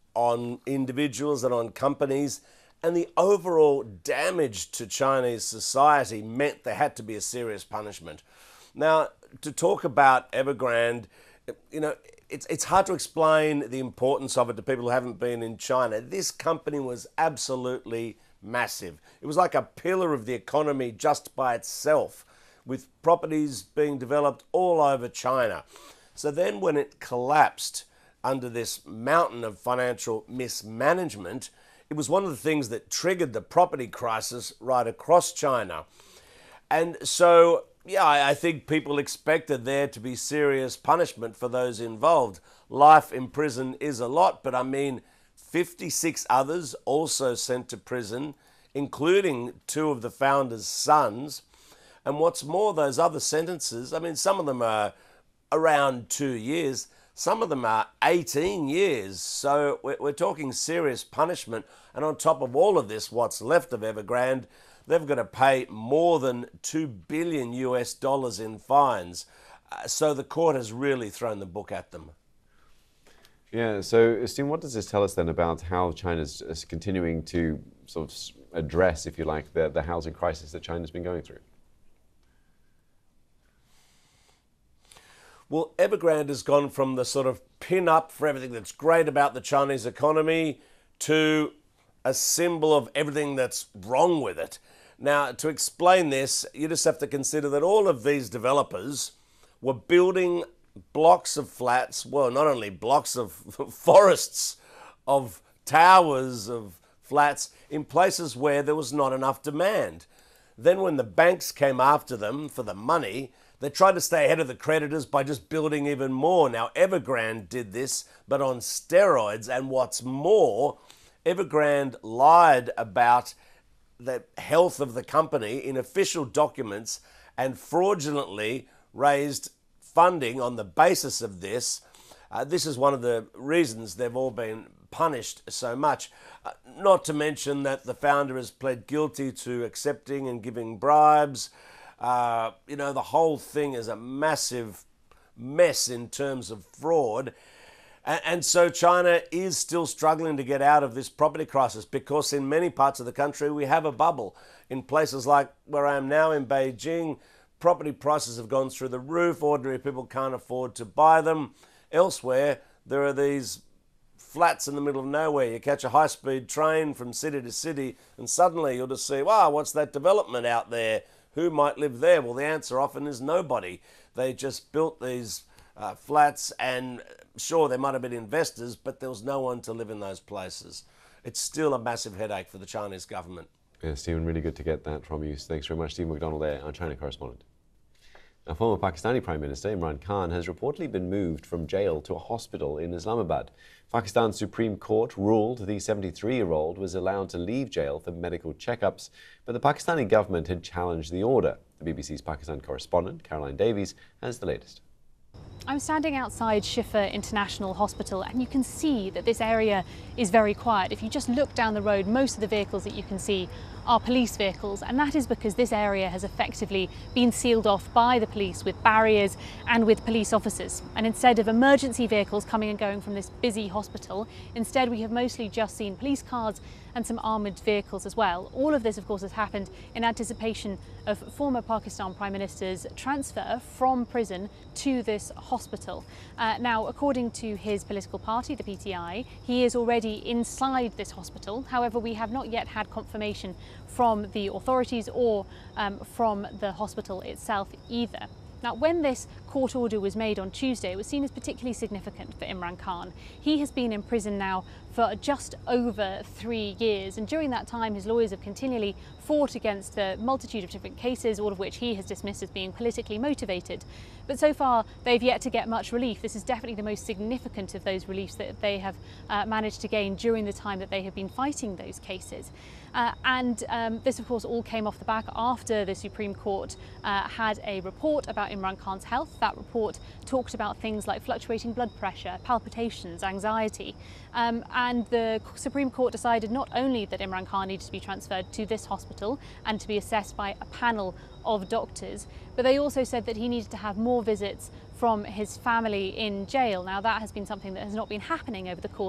on individuals and on companies, and the overall damage to Chinese society meant there had to be a serious punishment. Now, to talk about Evergrande, it's hard to explain the importance of it to people who haven't been in China. This company was absolutely massive. It was like a pillar of the economy just by itself, with properties being developed all over China. So then when it collapsed under this mountain of financial mismanagement, it was one of the things that triggered the property crisis right across China. And so, yeah, I think people expected there to be serious punishment for those involved. Life in prison is a lot, but 56 others also sent to prison, including two of the founders' sons. And what's more, those other sentences, some of them are around 2 years, some of them are 18 years. So we're talking serious punishment. And on top of all of this, what's left of Evergrande, they've got to pay more than $2 billion in fines. So the court has really thrown the book at them. Yeah, so Stephen, what does this tell us then about how China's continuing to sort of address, if you like, the housing crisis that China's been going through? Well, Evergrande has gone from the sort of pin-up for everything that's great about the Chinese economy to a symbol of everything that's wrong with it. Now, to explain this, you just have to consider that all of these developers were building blocks of flats, well, not only blocks of forests of towers of flats in places where there was not enough demand. Then when the banks came after them for the money, they tried to stay ahead of the creditors by just building even more. Now, Evergrande did this, but on steroids. And what's more, Evergrande lied about the health of the company in official documents and fraudulently raised funding on the basis of this. This is one of the reasons they've all been punished so much. Not to mention that the founder has pled guilty to accepting and giving bribes. The whole thing is a massive mess in terms of fraud. And so China is still struggling to get out of this property crisis because in many parts of the country we have a bubble. In places like where I am now in Beijing, property prices have gone through the roof. Ordinary people can't afford to buy them. Elsewhere, there are these flats in the middle of nowhere. You catch a high-speed train from city to city and suddenly you'll just see, wow, what's that development out there? Who might live there? Well, the answer often is nobody. They just built these flats and sure, there might have been investors, but there was no one to live in those places. It's still a massive headache for the Chinese government. Yeah, Stephen, really good to get that from you. Thanks very much, Stephen McDonald there, our China correspondent. Now, former Pakistani Prime Minister Imran Khan has reportedly been moved from jail to a hospital in Islamabad. Pakistan's Supreme Court ruled the 73-year-old was allowed to leave jail for medical checkups, but the Pakistani government had challenged the order. The BBC's Pakistan correspondent, Caroline Davies, has the latest. I'm standing outside Shifa International Hospital and you can see that this area is very quiet. If you just look down the road, most of the vehicles that you can see are police vehicles, and that is because this area has effectively been sealed off by the police with barriers and with police officers. And instead of emergency vehicles coming and going from this busy hospital, instead we have mostly just seen police cars and some armoured vehicles as well. All of this, of course, has happened in anticipation of former Pakistan Prime Minister's transfer from prison to this hospital. Now, according to his political party, the PTI, he is already inside this hospital. However, we have not yet had confirmation from the authorities or from the hospital itself either. Now, when this court order was made on Tuesday, it was seen as particularly significant for Imran Khan. He has been in prison now for just over 3 years, and during that time his lawyers have continually fought against a multitude of different cases, all of which he has dismissed as being politically motivated. But so far they've yet to get much relief. This is definitely the most significant of those reliefs that they have managed to gain during the time that they have been fighting those cases. This, of course, all came off the back after the Supreme Court had a report about Imran Khan's health. That report talked about things like fluctuating blood pressure, palpitations, anxiety. And the Supreme Court decided not only that Imran Khan needed to be transferred to this hospital and to be assessed by a panel of doctors, but they also said that he needed to have more visits from his family in jail. Now, that has been something that has not been happening over the course